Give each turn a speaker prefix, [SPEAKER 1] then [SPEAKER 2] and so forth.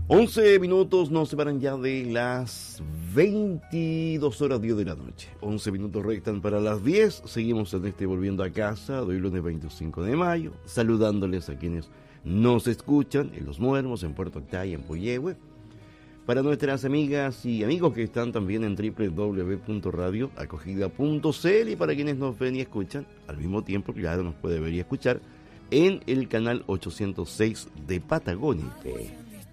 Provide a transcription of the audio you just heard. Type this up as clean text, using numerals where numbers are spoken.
[SPEAKER 1] 11 minutos nos separan ya de las 22 horas 10 de la noche. 11 minutos restan para las 10. Seguimos en este Volviendo a Casa, de hoy lunes 25 de mayo, saludándoles a quienes nos escuchan en Los Muermos, en Puerto Octay, en Puyehue. Para nuestras amigas y amigos que están también en www.radioacogida.cl y para quienes nos ven y escuchan al mismo tiempo, claro, nos puede ver y escuchar en el canal 806 de Patagonia IP.